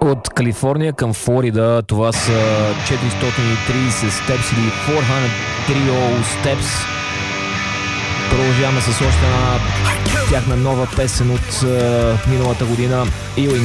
От Калифорния към Флорида това са 430 Steps или 430 Steps. Продължаваме с още една тяхна нова песен от миналата година.